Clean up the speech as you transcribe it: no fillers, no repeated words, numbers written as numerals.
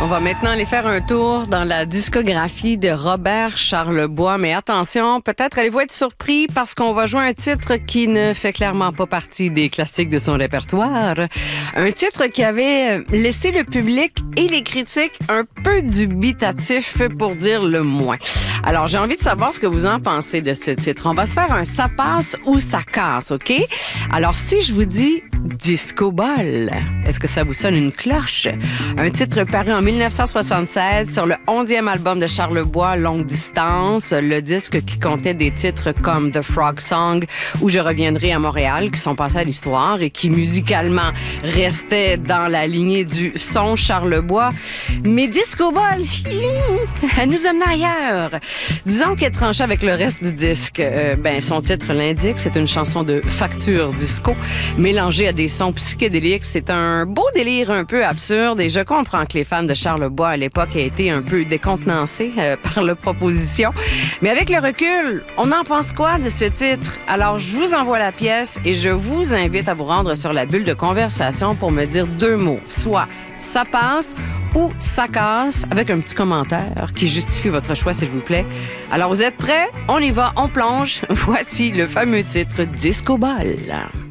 va maintenant aller faire un tour dans la discographie de Robert Charlebois. Mais attention, peut-être allez-vous être surpris parce qu'on va jouer un titre qui ne fait clairement pas partie des classiques de son répertoire. Un titre qui avait laissé le public et les critiques un peu dubitatifs pour dire le moins. Alors, j'ai envie de savoir ce que vous en pensez de ce titre. On va se faire un ça passe ou ça casse, OK? Alors, si je vous dis Disco Ball, est-ce que ça vous sonne une cloche? Un titre paru en 1976 sur le 11e album de Charlebois, Longue Distance, le disque qui comptait des titres comme The Frog Song ou Je reviendrai à Montréal, qui sont passés à l'histoire et qui musicalement restaient dans la lignée du son Charlebois. Mais Disco Ball, elle nous amène ailleurs. Disons qu'elle tranchait avec le reste du disque. Son titre l'indique, c'est une chanson de facture disco mélangée à des sons psychédéliques. C'est un beau délire un peu absurde et je comprends que les fans de Charlebois à l'époque aient été un peu décontenancés par la proposition. Mais avec le recul, on en pense quoi de ce titre? Alors, je vous envoie la pièce et je vous invite à vous rendre sur la bulle de conversation pour me dire deux mots, soit ça passe ou ça casse, avec un petit commentaire qui justifie votre choix, s'il vous plaît. Alors, vous êtes prêts? On y va, on plonge. Voici le fameux titre Disco Ball.